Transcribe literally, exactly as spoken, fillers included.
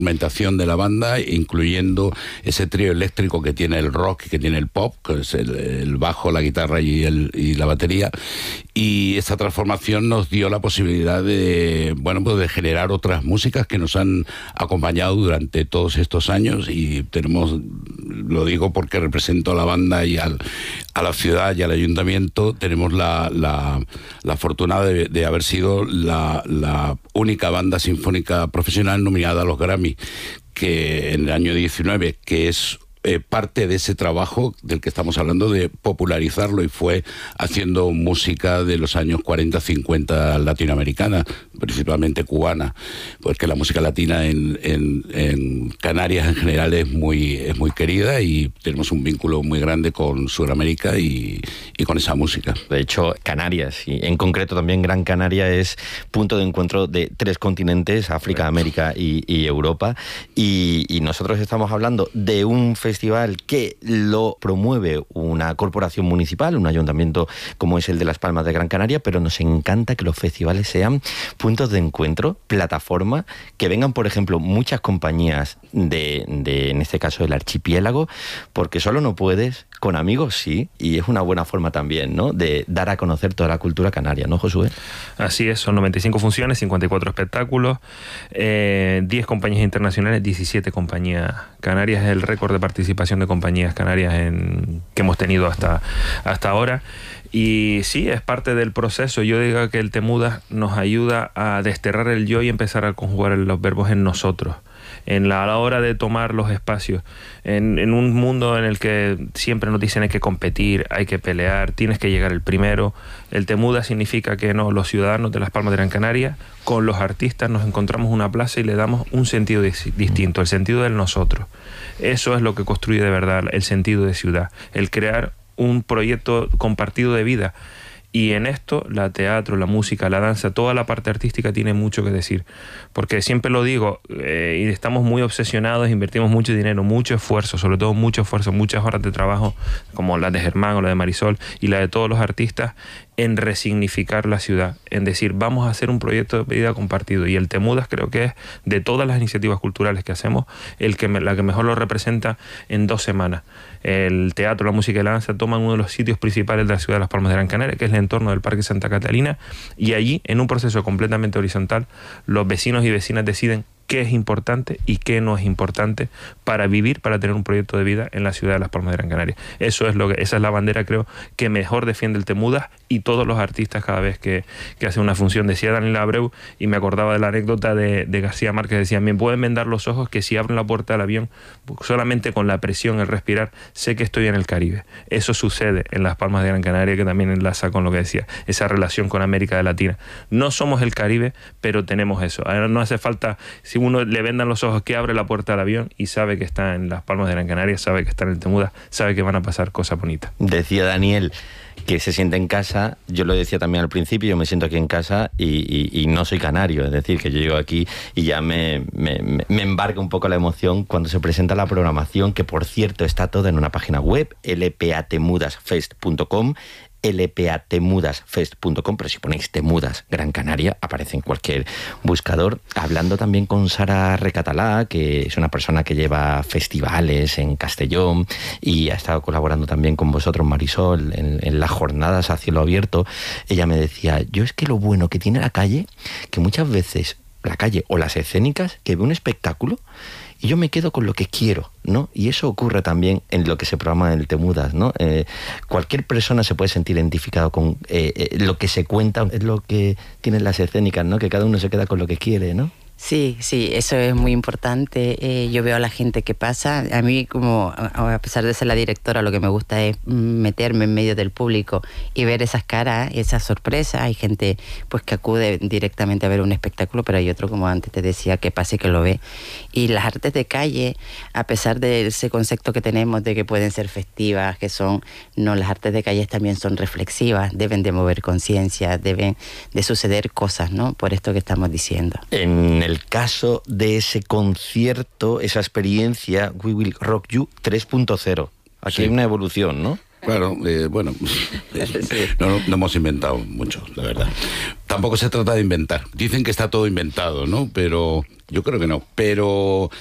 instrumentación de la banda, incluyendo ese trío eléctrico que tiene el rock y que tiene el pop, que es el, el bajo, la guitarra y, el, y la batería. Y esta transformación nos dio la posibilidad de, bueno, pues de generar otras músicas que nos han acompañado durante todos estos años, y tenemos, lo digo porque represento a la banda y al, a la ciudad y al ayuntamiento, tenemos la, la, la fortuna de, de haber sido la, la única banda sinfónica profesional nominada a los Grammy, que en el año diecinueve, que es eh, parte de ese trabajo del que estamos hablando, de popularizarlo, y fue haciendo música de los años cuarenta, cincuenta latinoamericana, principalmente cubana, porque la música latina en, en, en Canarias en general es muy, es muy querida, y tenemos un vínculo muy grande con Sudamérica y, y con esa música. De hecho, Canarias, y en concreto también Gran Canaria, es punto de encuentro de tres continentes, África, América y, y Europa, y, y nosotros estamos hablando de un festival que lo promueve una corporación municipal, un ayuntamiento como es el de Las Palmas de Gran Canaria, pero nos encanta que los festivales sean puntos de encuentro, plataforma, que vengan, por ejemplo, muchas compañías de, de, en este caso, del archipiélago, porque solo no puedes, con amigos sí, y es una buena forma también, ¿no?, de dar a conocer toda la cultura canaria, ¿no, Josué? Así es, son noventa y cinco funciones, cincuenta y cuatro espectáculos, eh, diez compañías internacionales, diecisiete compañías canarias, es el récord de participación de compañías canarias en, que hemos tenido hasta, hasta ahora. Y sí, es parte del proceso. Yo digo que el Te Mudas nos ayuda a desterrar el yo y empezar a conjugar los verbos en nosotros, en la, a la hora de tomar los espacios, en, en un mundo en el que siempre nos dicen hay que competir, hay que pelear, tienes que llegar el primero. El Te Mudas significa que no, los ciudadanos de Las Palmas de Gran Canaria, con los artistas nos encontramos una plaza y le damos un sentido distinto, el sentido del nosotros. Eso es lo que construye de verdad el sentido de ciudad, el crear un proyecto compartido de vida. Y en esto, la teatro, la música, la danza, toda la parte artística tiene mucho que decir. Porque siempre lo digo, eh, y estamos muy obsesionados, invertimos mucho dinero, mucho esfuerzo, sobre todo mucho esfuerzo, muchas horas de trabajo, como la de Germán o la de Marisol, y la de todos los artistas, en resignificar la ciudad, en decir, vamos a hacer un proyecto de vida compartido. Y el Te Mudas creo que es, de todas las iniciativas culturales que hacemos, el que me, la que mejor lo representa en dos semanas. El teatro, la música y la danza toman uno de los sitios principales de la ciudad de Las Palmas de Gran Canaria, que es el entorno del Parque Santa Catalina, y allí, en un proceso completamente horizontal, los vecinos y vecinas deciden qué es importante y qué no es importante para vivir, para tener un proyecto de vida en la ciudad de Las Palmas de Gran Canaria. Eso es lo que, esa es la bandera, creo, que mejor defiende el Te Mudas, y todos los artistas cada vez que, que hacen una función. Decía Daniel Abreu, y me acordaba de la anécdota de, de García Márquez, decía, me pueden vendar los ojos que si abren la puerta del avión, solamente con la presión, el respirar, sé que estoy en el Caribe. Eso sucede en Las Palmas de Gran Canaria, que también enlaza con lo que decía, esa relación con América Latina. No somos el Caribe, pero tenemos eso. Ahora no hace falta, si uno le vendan los ojos, que abre la puerta del avión y sabe que está en Las Palmas de Gran Canaria, sabe que está en el Te Mudas, sabe que van a pasar cosas bonitas. Decía Daniel que se siente en casa. Yo lo decía también al principio, yo me siento aquí en casa y, y, y no soy canario, es decir, que yo llego aquí y ya me, me, me embarca un poco la emoción cuando se presenta la programación, que por cierto está toda en una página web, l p a temudas fest punto com, l p a temudas fest punto com, pero si ponéis Te Mudas Gran Canaria aparece en cualquier buscador. Hablando también con Sara Recatalá, que es una persona que lleva festivales en Castellón y ha estado colaborando también con vosotros, Marisol, en, en las jornadas a cielo abierto. Ella me decía, yo es que lo bueno que tiene la calle, que muchas veces la calle o las escénicas, que ve un espectáculo y yo me quedo con lo que quiero, ¿no? Y eso ocurre también en lo que se programa en el Te Mudas, ¿no? Eh, cualquier persona se puede sentir identificado con eh, eh, lo que se cuenta, es lo que tienen las escénicas, ¿no? Que cada uno se queda con lo que quiere, ¿no? Sí, sí, eso es muy importante. Eh, yo veo a la gente que pasa. A mí, como a pesar de ser la directora, lo que me gusta es meterme en medio del público y ver esas caras, esas sorpresas. Hay gente pues que acude directamente a ver un espectáculo, pero hay otro, como antes te decía, que pasa y que lo ve. Y las artes de calle, a pesar de ese concepto que tenemos de que pueden ser festivas, que son, no, las artes de calle también son reflexivas, deben de mover conciencia, deben de suceder cosas, ¿no? Por esto que estamos diciendo. En el caso de ese concierto, esa experiencia, We Will Rock You tres punto cero. Aquí sí hay una evolución, ¿no? Claro, eh, bueno, no, no hemos inventado mucho, la verdad. Tampoco se trata de inventar. Dicen que está todo inventado, ¿no? Pero yo creo que no. Pero